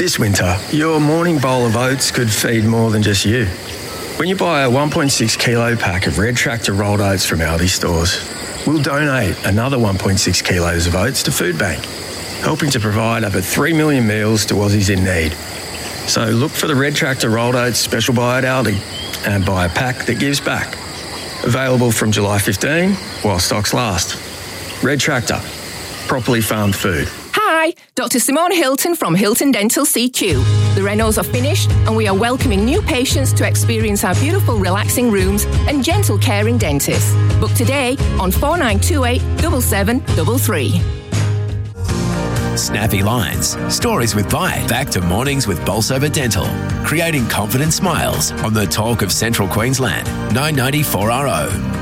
This winter, your morning bowl of oats could feed more than just you. When you buy a 1.6 kilo pack of Red Tractor rolled oats from Aldi stores, we'll donate another 1.6 kilos of oats to Food Bank, helping to provide over 3 million meals to Aussies in need. So look for the Red Tractor rolled oats special buy at Aldi and buy a pack that gives back. Available from July 15 while stocks last. Red Tractor, properly farmed food. Hi, Dr. Simone Hilton from Hilton Dental CQ. The renos are finished and we are welcoming new patients to experience our beautiful relaxing rooms and gentle caring dentists. Book today on 4928 7733. Snappy lines, stories with bite. Back to Mornings with Bolsover Dental. Creating confident smiles on the talk of Central Queensland. 990 4RO.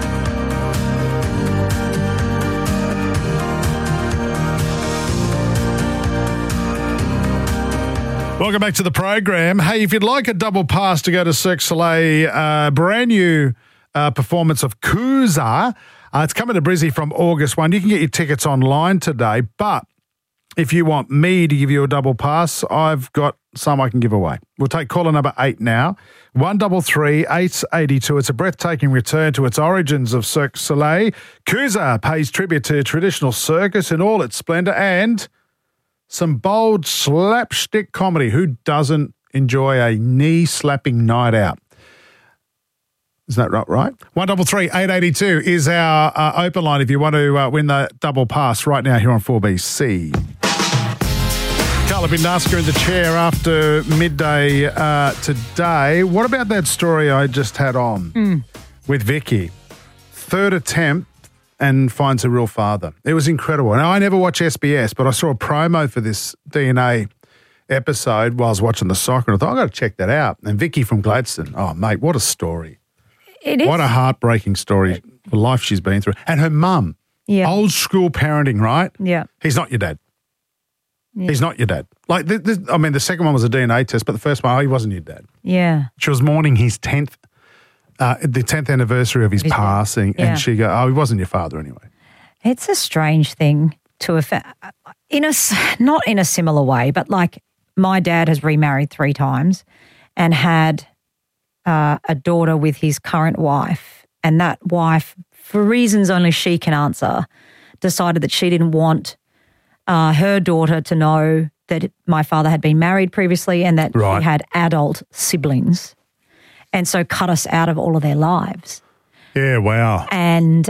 Welcome back to the program. Hey, if you'd like a double pass to go to Cirque du Soleil, brand new performance of Kuza, it's coming to Brizzy from August 1. You can get your tickets online today, but if you want me to give you a double pass, I've got some I can give away. We'll take caller number 8 now. 133 882. It's a breathtaking return to its origins of Cirque du Soleil. Kuza pays tribute to traditional circus in all its splendour and some bold slapstick comedy. Who doesn't enjoy a knee-slapping night out? Is that right? 133 882 is our open line if you want to win the double pass right now here on 4BC. Carla Bindaska in the chair after midday today. What about that story I just had on with Vicky? Third attempt and finds a real father. It was incredible. Now, I never watch SBS, but I saw a promo for this DNA episode while I was watching the soccer, and I thought, I've got to check that out. And Vicky from Gladstone, oh, mate, what a story. It is. What a heartbreaking story, the life she's been through. And her mum, old school parenting, right? Yeah. He's not your dad. Yeah. He's not your dad. Like, the second one was a DNA test, but the first one, he wasn't your dad. Yeah. She was mourning his 10th the 10th anniversary of his passing, and she go, he wasn't your father anyway. It's a strange thing to not in a similar way, but like my dad has remarried 3 times and had a daughter with his current wife, and that wife, for reasons only she can answer, decided that she didn't want her daughter to know that my father had been married previously and that he had adult siblings. And so cut us out of all of their lives. Yeah, wow. And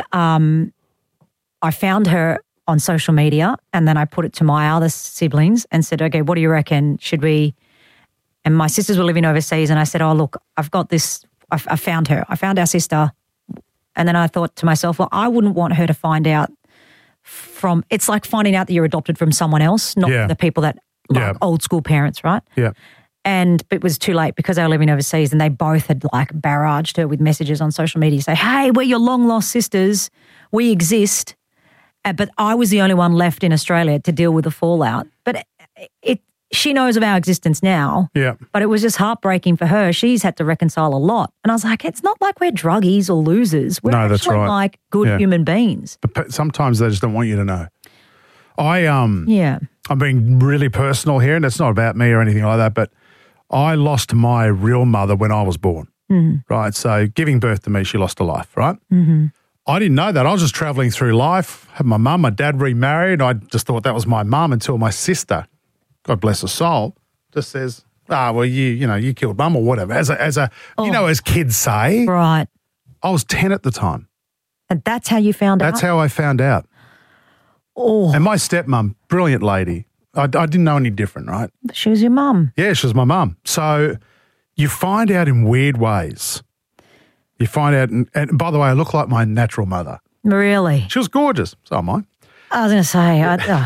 I found her on social media, and then I put it to my other siblings and said, okay, what do you reckon? Should we? And my sisters were living overseas, and I said, oh, look, I've got this. I found her. I found our sister. And then I thought to myself, well, I wouldn't want her to find out it's like finding out that you're adopted from someone else, not the people that like old school parents, right? Yeah. And it was too late because they were living overseas, and they both had like barraged her with messages on social media say, hey, we're your long lost sisters. We exist. But I was the only one left in Australia to deal with the fallout. But she knows of our existence now. Yeah. But it was just heartbreaking for her. She's had to reconcile a lot. And I was like, it's not like we're druggies or losers. We're actually like good human beings. But sometimes they just don't want you to know. I'm being really personal here, and it's not about me or anything like that, but I lost my real mother when I was born, right? So giving birth to me, she lost a life, right? Mm-hmm. I didn't know that. I was just travelling through life, had my mum, my dad remarried. I just thought that was my mum until my sister, God bless her soul, just says, well, you killed mum or whatever. As kids say. Right. I was 10 at the time. And that's how you found out? That's how I found out. Oh. And my stepmum, brilliant lady. I didn't know any different, right? She was your mum. Yeah, she was my mum. So you find out in weird ways. You find out, and by the way, I look like my natural mother. Really? She was gorgeous. So am I. I was going to say,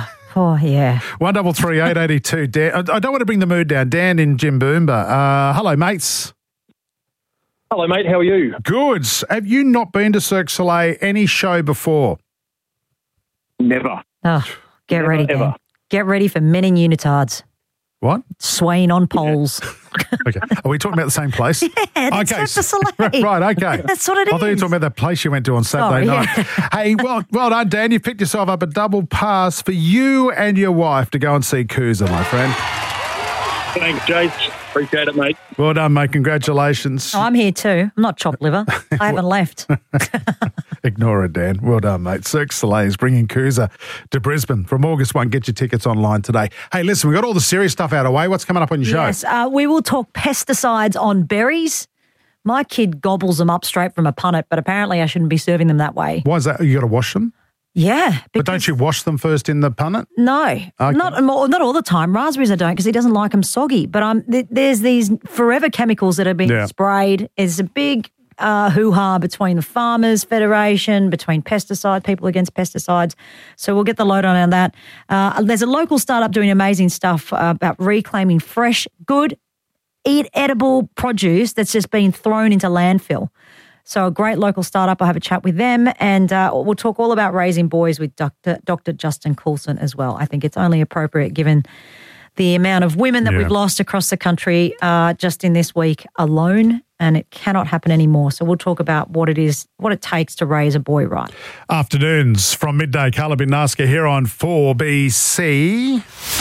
133 882. Dan, I don't want to bring the mood down. Dan in Jimboomba. Hello, mates. Hello, mate. How are you? Good. Have you not been to Cirque du Soleil any show before? Never. Oh, get ready, Dan. Ever. Get ready for men in unitards. What? Swaying on poles. Okay. Are we talking about the same place? Yeah, that's okay. Cirque du Soleil. Right, okay. That's what it is. I thought you were talking about that place you went to on Saturday night. Hey, well done, Dan. You picked yourself up a double pass for you and your wife to go and see Kuza, my friend. Thanks, Jace. Appreciate it, mate. Well done, mate. Congratulations. Oh, I'm here too. I'm not chopped liver. I haven't left. Ignore it, Dan. Well done, mate. Cirque du Soleil is bringing Cruiser to Brisbane from August 1. Get your tickets online today. Hey, listen, we've got all the serious stuff out of the way. What's coming up on your show? Yes, we will talk pesticides on berries. My kid gobbles them up straight from a punnet, but apparently I shouldn't be serving them that way. Why is that? You got to wash them? Yeah. But don't you wash them first in the punnet? No, Okay. not all the time. Raspberries I don't because he doesn't like them soggy. But there's these forever chemicals that are being sprayed. It's a big hoo-ha between the Farmers Federation, between people against pesticides. So we'll get the lowdown on that. There's a local startup doing amazing stuff about reclaiming fresh, good, edible produce that's just been thrown into landfill. So a great local startup. I'll have a chat with them, and we'll talk all about raising boys with Dr. Justin Coulson as well. I think it's only appropriate given the amount of women that we've lost across the country just in this week alone, and it cannot happen anymore. So we'll talk about what it takes to raise a boy right. Afternoons from midday. Carla Bitnaska here on 4BC.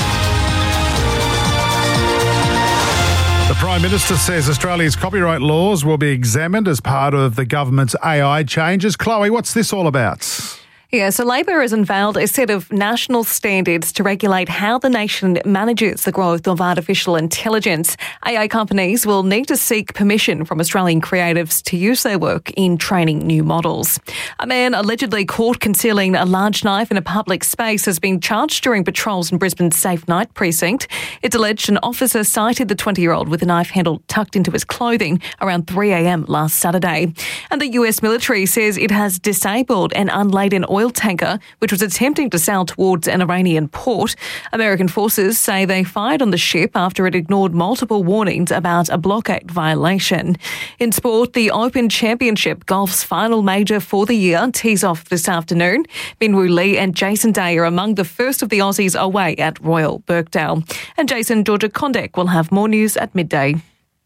The Prime Minister says Australia's copyright laws will be examined as part of the government's AI changes. Chloe, what's this all about? Yeah, so Labor has unveiled a set of national standards to regulate how the nation manages the growth of artificial intelligence. AI companies will need to seek permission from Australian creatives to use their work in training new models. A man allegedly caught concealing a large knife in a public space has been charged during patrols in Brisbane's Safe Night precinct. It's alleged an officer sighted the 20-year-old with a knife handle tucked into his clothing around 3 a.m. last Saturday. And the US military says it has disabled an unladen oil tanker which was attempting to sail towards an Iranian port. American forces say they fired on the ship after it ignored multiple warnings about a blockade violation. In sport, the Open Championship, golf's final major for the year, tees off this afternoon. Minwoo Lee and Jason Day are among the first of the Aussies away at Royal Birkdale. And Jason Georgia Condek will have more news at midday.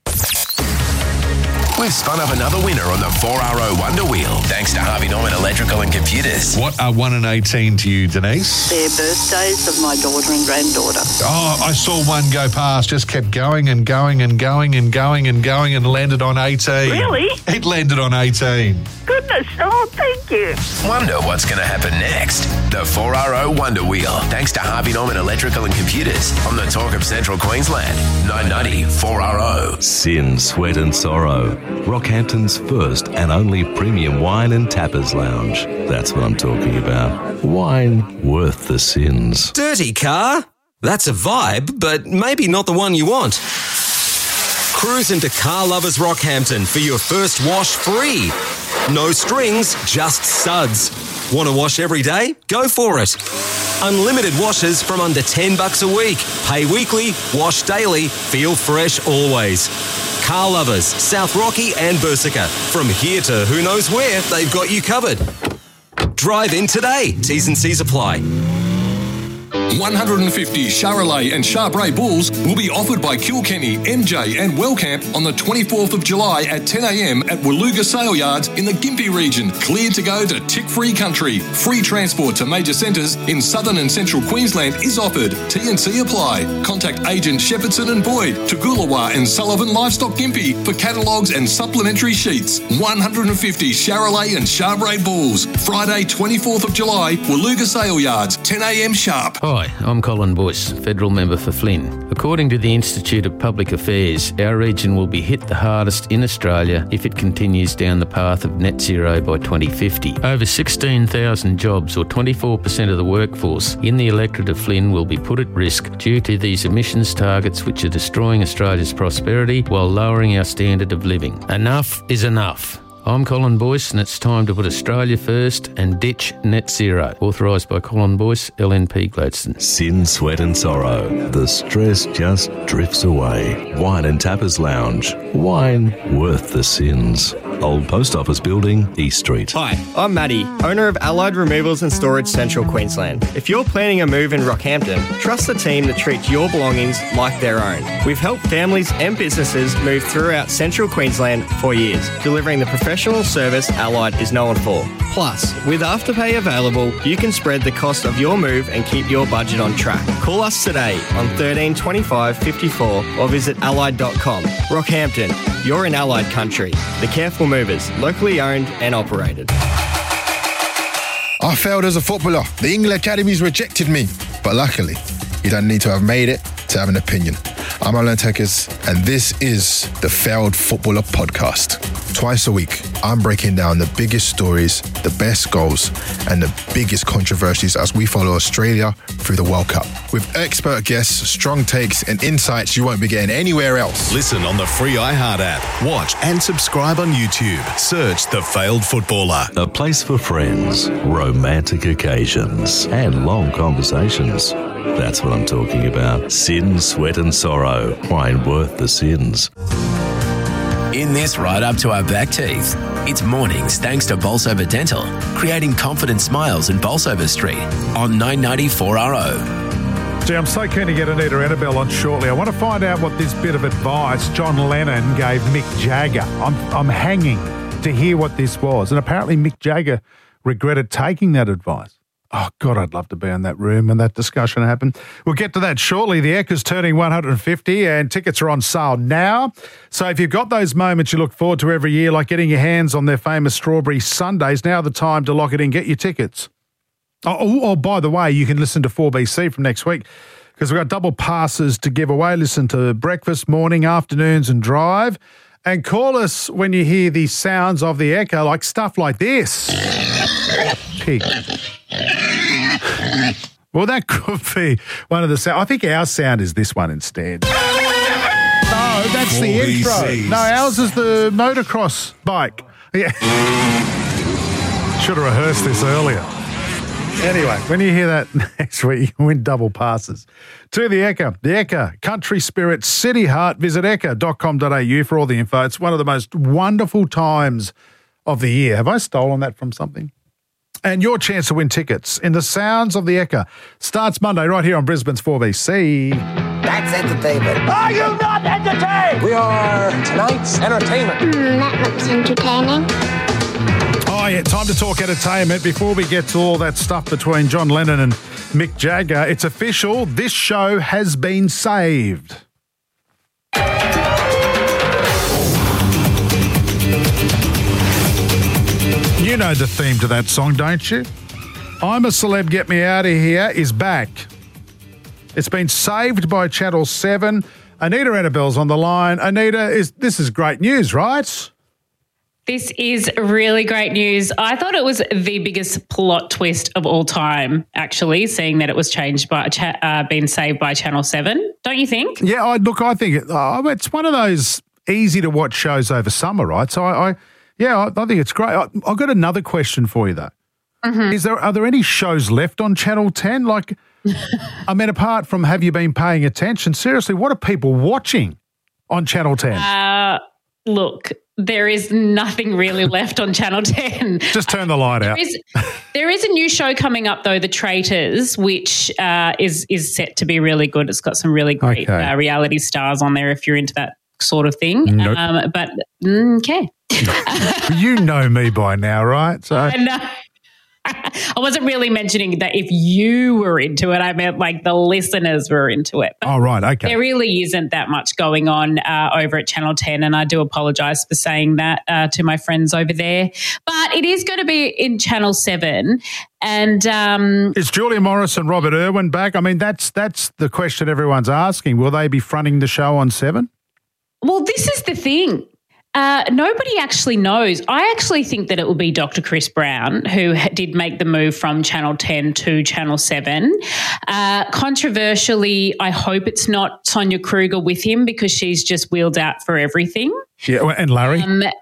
We've spun up another winner on the 4RO Wonder Wheel, thanks to Harvey Norman Electrical and Computers. What are 1 and 18 to you, Denise? They're birthdays of my daughter and granddaughter. Oh, I saw one go past, just kept going and going and going and going and going and landed on 18. Really? It landed on 18. Goodness, oh, thank you. Wonder what's going to happen next. The 4RO Wonder Wheel, thanks to Harvey Norman Electrical and Computers on the Talk of Central Queensland. 990 4RO. Sin, Sweat and Sorrow. Rockhampton's first and only premium wine and tappers lounge. That's what I'm talking about. Wine worth the sins. Dirty car? That's a vibe, but maybe not the one you want. Cruise into Car Lovers Rockhampton for your first wash free. No strings, just suds. Want to wash every day? Go for it. Unlimited washes from under $10 a week. Pay weekly, wash daily, feel fresh always. Car Lovers, South Rocky and Bursica. From here to who knows where, they've got you covered. Drive in today. T's and C's apply. 150 Charolais and Charbray bulls will be offered by Kilkenny, MJ and Wellcamp on the 24th of July at 10 a.m. at Woluga Sale Yards in the Gympie region. Cleared to go to tick-free country. Free transport to major centres in southern and central Queensland is offered. T&C apply. Contact agent Shepherdson and Boyd, Toogoolawah and Sullivan Livestock Gympie for catalogues and supplementary sheets. 150 Charolais and Charbray bulls. Friday 24th of July, Woluga Sale Yards, 10 a.m. sharp. Hi, I'm Colin Boyce, Federal Member for Flynn. According to the Institute of Public Affairs, our region will be hit the hardest in Australia if it continues down the path of net zero by 2050. Over 16,000 jobs, or 24% of the workforce, in the electorate of Flynn will be put at risk due to these emissions targets which are destroying Australia's prosperity while lowering our standard of living. Enough is enough. I'm Colin Boyce, and it's time to put Australia first and ditch net zero. Authorised by Colin Boyce, LNP Gladstone. Sin, Sweat and Sorrow. The stress just drifts away. Wine and Tappers Lounge. Wine worth the sins. Old Post Office Building, East Street. Hi, I'm Matty, owner of Allied Removals and Storage Central Queensland. If you're planning a move in Rockhampton, trust the team that treats your belongings like their own. We've helped families and businesses move throughout Central Queensland for years, delivering the professional service Allied is known for. Plus, with Afterpay available, you can spread the cost of your move and keep your budget on track. Call us today on 13 25 54 or visit allied.com. Rockhampton, you're in Allied country. The Careful Movers, locally owned and operated. I failed as a footballer. The England Academies rejected me. But luckily, you don't need to have made it to have an opinion. I'm Alan Tekers, and this is the Failed Footballer Podcast. Twice a week, I'm breaking down the biggest stories, the best goals, and the biggest controversies as we follow Australia through the World Cup. With expert guests, strong takes, and insights you won't be getting anywhere else. Listen on the free iHeart app. Watch and subscribe on YouTube. Search The Failed Footballer. A place for friends, romantic occasions, and long conversations. That's what I'm talking about. Sin, sweat and sorrow. Wine worth the sins. In this right up to our back teeth, it's mornings thanks to Bolsover Dental, creating confident smiles in Bolsover Street on 990 4RO. Gee, I'm so keen to get Anita Annabelle on shortly. I want to find out what this bit of advice John Lennon gave Mick Jagger. I'm hanging to hear what this was. And apparently Mick Jagger regretted taking that advice. Oh, God, I'd love to be in that room when that discussion happened. We'll get to that shortly. The Eckers turning 150 and tickets are on sale now. So if you've got those moments you look forward to every year, like getting your hands on their famous strawberry sundaes, now the time to lock it in. Get your tickets. Oh, by the way, you can listen to 4BC from next week because we've got double passes to give away. Listen to breakfast, morning, afternoons and drive. And call us when you hear the sounds of the echo, like stuff like this. Pig. Well, that could be one of the sounds. I think our sound is this one instead. No, that's the intro. No, ours is the motocross bike. Yeah. Should have rehearsed this earlier. Anyway, when you hear that next week, you can win double passes to the Ekka. The Ekka Country Spirit City Heart. Visit ekka.com.au for all the info. It's one of the most wonderful times of the year. Have I stolen that from something? And your chance to win tickets in the sounds of the Ekka starts Monday right here on Brisbane's 4BC. That's entertainment. Are you not entertained? We are tonight's entertainment. That looks entertaining. Oh, yeah, time to talk entertainment. Before we get to all that stuff between John Lennon and Mick Jagger, it's official. This show has been saved. You know the theme to that song, don't you? I'm a Celeb, Get Me Out of Here is back. It's been saved by Channel 7. Anita Annabelle's on the line. Anita, this is great news, right? This is really great news. I thought it was the biggest plot twist of all time, actually, seeing that it was changed by, been saved by Channel 7. Don't you think? Yeah, I think it's one of those easy to watch shows over summer, right? So I think it's great. I've got another question for you, though. Mm-hmm. Are there any shows left on Channel 10? Like, I mean, apart from have you been paying attention? Seriously, what are people watching on Channel 10? Look, there is nothing really left on Channel 10. Just turn the light out. There is a new show coming up, though, The Traitors, which is set to be really good. It's got some really great reality stars on there if you're into that sort of thing. Nope. Okay. You know me by now, right? So I know. I wasn't really mentioning that if you were into it. I meant like the listeners were into it. But right, okay. There really isn't that much going on over at Channel 10, and I do apologise for saying that to my friends over there. But it is going to be in Channel 7. And is Julia Morris and Robert Irwin back? I mean, that's the question everyone's asking. Will they be fronting the show on 7? Well, this is the thing. Nobody actually knows. I actually think that it will be Dr. Chris Brown, who did make the move from Channel 10 to Channel 7. Controversially, I hope it's not Sonia Kruger with him because she's just wheeled out for everything. Yeah, and Larry.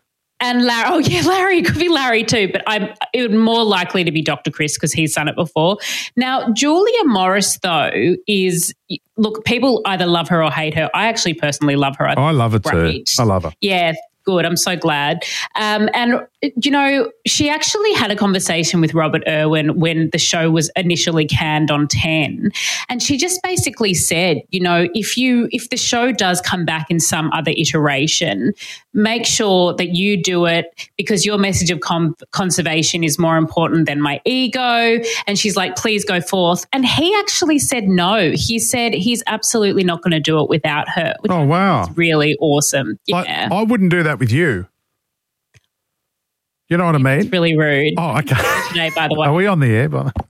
Larry. It could be Larry too, but it would more likely to be Dr. Chris because he's done it before. Now, Julia Morris, though, look, people either love her or hate her. I actually personally love her. I love her too. I love her. Yeah, good. I'm so glad. And, you know, she actually had a conversation with Robert Irwin when the show was initially canned on 10. And she just basically said, you know, if the show does come back in some other iteration, make sure that you do it because your message of conservation is more important than my ego. And she's like, please go forth. And he actually said no. He said he's absolutely not going to do it without her. Which is really awesome. Yeah. I wouldn't do that with you. You know what I mean? It's really rude. Oh, okay. Today, by the way. Are we on the air?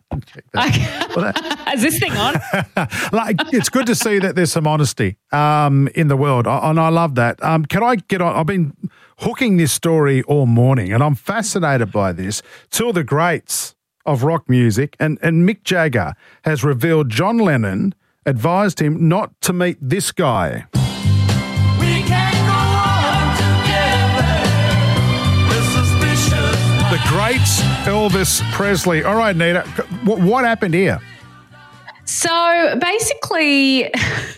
Is this thing on? Like, it's good to see that there's some honesty in the world, and I love that. Can I get on? I've been hooking this story all morning, and I'm fascinated by this. Two of the greats of rock music, and Mick Jagger has revealed John Lennon advised him not to meet this guy. The great Elvis Presley. All right, Nita, what happened here? So basically,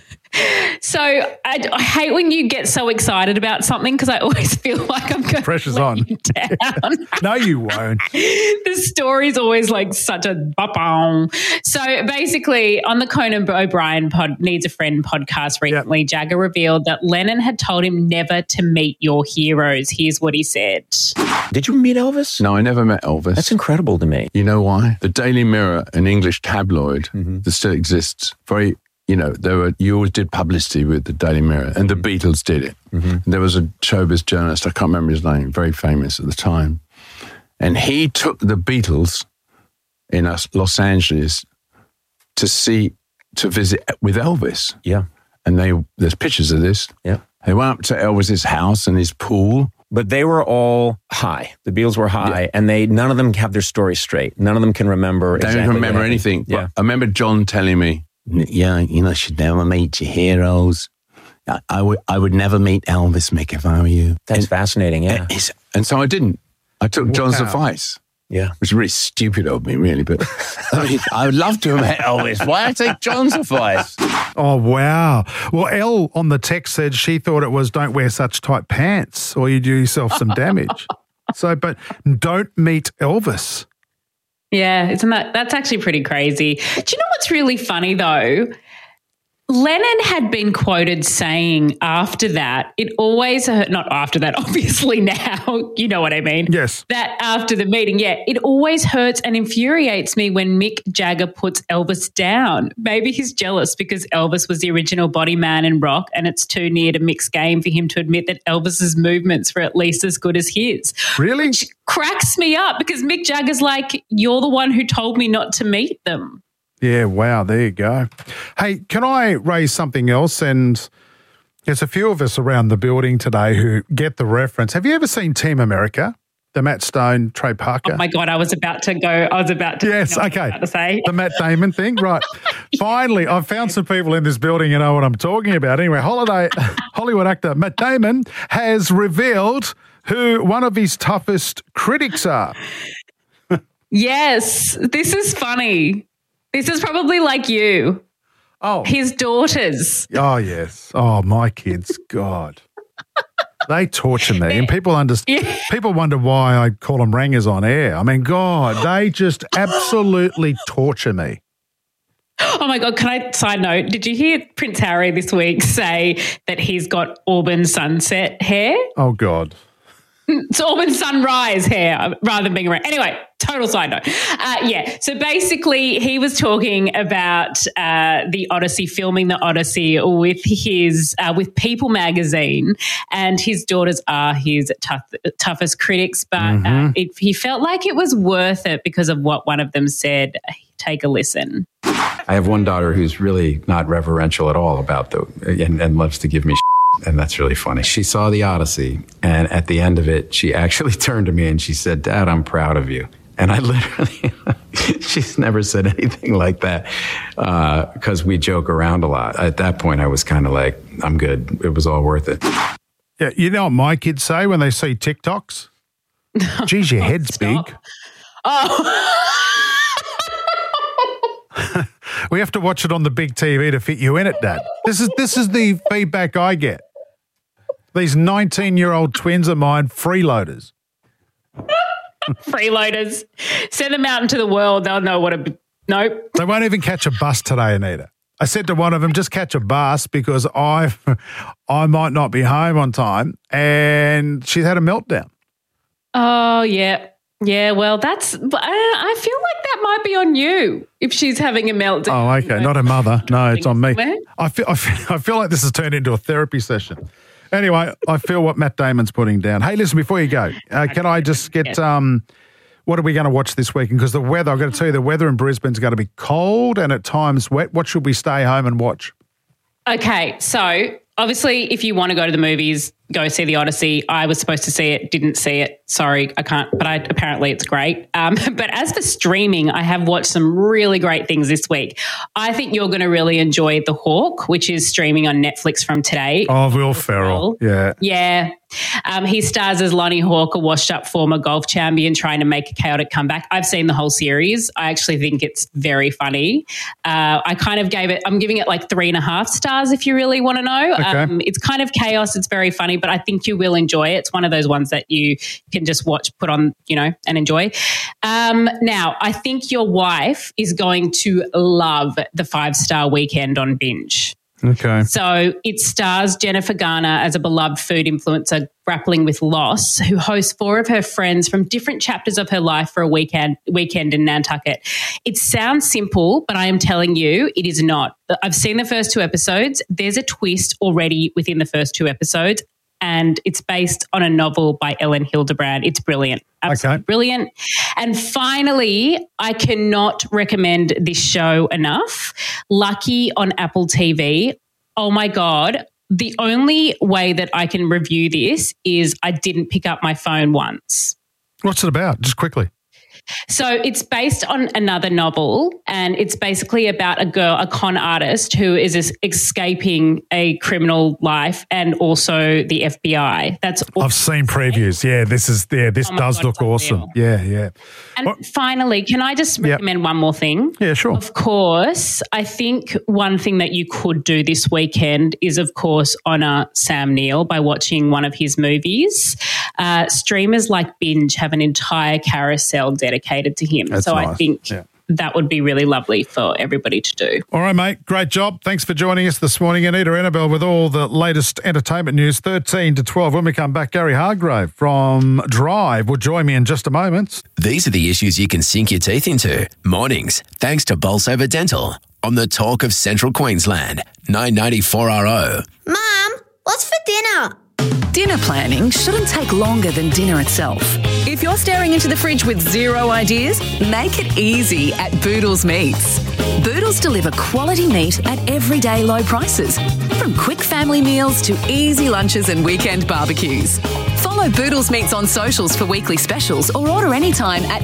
I hate when you get so excited about something because I always feel like I'm going pressure's to on. You down. No, you won't. The story's always like such a bop-bong. So basically, on the Conan O'Brien Needs a Friend podcast recently, Jagger revealed that Lennon had told him never to meet your heroes. Here's what he said. Did you meet Elvis? No, I never met Elvis. That's incredible to me. You know why? The Daily Mirror, an English tabloid that still exists, you always did publicity with the Daily Mirror, and the Beatles did it. And there was a showbiz journalist, I can't remember his name, very famous at the time, and he took the Beatles in Los Angeles to visit with Elvis. Yeah. And there's pictures of this. Yeah. They went up to Elvis's house and his pool. But they were all high. The Beatles were high, and none of them have their story straight. None of them can remember. They don't remember anything. Yeah. But I remember John telling me, "Yeah, you should never meet your heroes." I would never meet Elvis, Mick, if I were you. That's fascinating. Yeah. And so I didn't. I took John's advice. Yeah. Which is really stupid of me, really. But I would love to have met Elvis. Why I take John's advice? Oh, wow. Well, Elle on the text said she thought it was don't wear such tight pants or you do yourself some damage. But don't meet Elvis. Yeah, that's actually pretty crazy. Do you know what's really funny though? Lennon had been quoted saying after that, it always hurt, not after that, obviously now, you know what I mean? Yes. That after the meeting, it always hurts and infuriates me when Mick Jagger puts Elvis down. Maybe he's jealous because Elvis was the original body man in rock and it's too near to Mick's game for him to admit that Elvis's movements were at least as good as his. Really? Which cracks me up because Mick Jagger's like, you're the one who told me not to meet them. Yeah, wow, there you go. Hey, can I raise something else? And there's a few of us around the building today who get the reference. Have you ever seen Team America? The Matt Stone, Trey Parker? Oh, my God, I was about to Yes, okay. To say. The Matt Damon thing, right. Finally, I've found some people in this building who know what I'm talking about. Anyway, Hollywood actor Matt Damon has revealed who one of his toughest critics are. Yes, this is funny. This is probably like you. Oh. His daughters. Oh, yes. Oh, my kids. God. They torture me. And people wonder why I call them rangers on air. I mean, God, they just absolutely torture me. Oh, my God. Side note, did you hear Prince Harry this week say that he's got Auburn sunset hair? Oh, God. It's Auburn sunrise hair rather than being around. Anyway, total side note. So basically he was talking about the Odyssey, filming the Odyssey with with People magazine, and his daughters are his toughest critics, but he felt like it was worth it because of what one of them said. Take a listen. I have one daughter who's really not reverential at all about and loves to give me and that's really funny. She saw the Odyssey, and at the end of it, she actually turned to me and she said, "Dad, I'm proud of you." And I literally, she's never said anything like that because we joke around a lot. At that point, I was kind of like, I'm good. It was all worth it. Yeah, you know what my kids say when they see TikToks? Geez, your head's big. Oh. We have to watch it on the big TV to fit you in it, Dad. This is the feedback I get. These 19-year-old twins of mine, freeloaders. Freeloaders. Send them out into the world. They'll know what a... Nope. They won't even catch a bus today, Anita. I said to one of them, just catch a bus because I might not be home on time. And she's had a meltdown. Oh, yeah. Yeah, well, I feel like that might be on you if she's having a meltdown. Oh, okay. Not her mother. No, it's on me. I feel like this has turned into a therapy session. Anyway, I feel what Matt Damon's putting down. Hey, listen, before you go, can I just get what are we going to watch this weekend? Because the weather, I've got to tell you, the weather in Brisbane's going to be cold and at times wet. What should we stay home and watch? Okay, so obviously if you want to go to the movies, go see The Odyssey. I was supposed to see it, didn't see it. Sorry, I can't, but apparently it's great. But as for streaming, I have watched some really great things this week. I think you're going to really enjoy The Hawk, which is streaming on Netflix from today. Oh, Will Ferrell. Yeah. Yeah. He stars as Lonnie Hawk, a washed-up former golf champion trying to make a chaotic comeback. I've seen the whole series. I actually think it's very funny. I kind of I'm giving it like 3.5 stars if you really want to know. Okay. It's kind of chaos. It's very funny, but I think you will enjoy it. It's one of those ones that you can just watch, put on, and enjoy. Now, I think your wife is going to love the 5-Star Weekend on Binge. Okay. So it stars Jennifer Garner as a beloved food influencer grappling with loss, who hosts 4 of her friends from different chapters of her life for a weekend in Nantucket. It sounds simple, but I am telling you, it is not. I've seen the first 2 episodes. There's a twist already within the first 2 episodes, and it's based on a novel by Ellen Hildebrand. It's brilliant. Absolutely brilliant. And finally, I cannot recommend this show enough. Lucky on Apple TV. Oh, my God. The only way that I can review this is I didn't pick up my phone once. What's it about? Just quickly. So it's based on another novel, and it's basically about a con artist who is escaping a criminal life and also the FBI. I've seen previews. Yeah, this does look awesome. Yeah. And finally, can I just recommend one more thing? Yeah, sure. Of course, I think one thing that you could do this weekend is, of course, honour Sam Neill by watching one of his movies. Streamers like Binge have an entire carousel dedicated to him. That's so nice. I think that would be really lovely for everybody to do. All right, mate. Great job. Thanks for joining us this morning. Anita Annabelle with all the latest entertainment news, 13 to 12. When we come back, Gary Hargrave from Drive will join me in just a moment. These are the issues you can sink your teeth into. Mornings, thanks to Bolsover Dental. On the Talk of Central Queensland, 994RO. Mum, what's for dinner? Dinner planning shouldn't take longer than dinner itself. If you're staring into the fridge with zero ideas, make it easy at Boodles Meats. Boodles deliver quality meat at everyday low prices, from quick family meals to easy lunches and weekend barbecues. Follow Boodles Meats on socials for weekly specials or order anytime at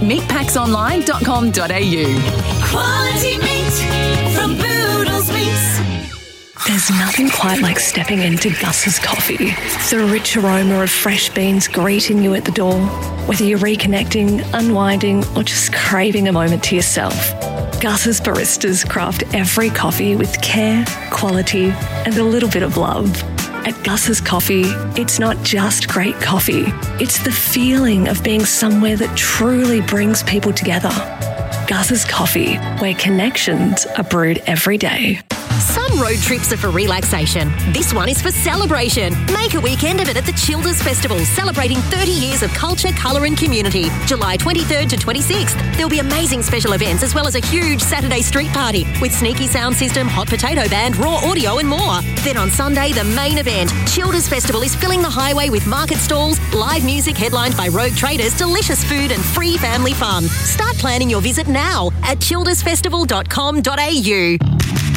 meatpacksonline.com.au. Quality meat from Boodles Meats. There's nothing quite like stepping into Gus's Coffee. The rich aroma of fresh beans greeting you at the door. Whether you're reconnecting, unwinding, or just craving a moment to yourself, Gus's baristas craft every coffee with care, quality, and a little bit of love. At Gus's Coffee, it's not just great coffee. It's the feeling of being somewhere that truly brings people together. Gus's Coffee, where connections are brewed every day. Some road trips are for relaxation. This one is for celebration. Make a weekend of it at the Childers Festival, celebrating 30 years of culture, colour and community. July 23rd to 26th. There'll be amazing special events as well as a huge Saturday street party with sneaky sound system, hot potato band, raw audio and more. Then on Sunday, the main event. Childers Festival is filling the highway with market stalls, live music headlined by Rogue Traders, delicious food and free family fun. Start planning your visit now at childersfestival.com.au.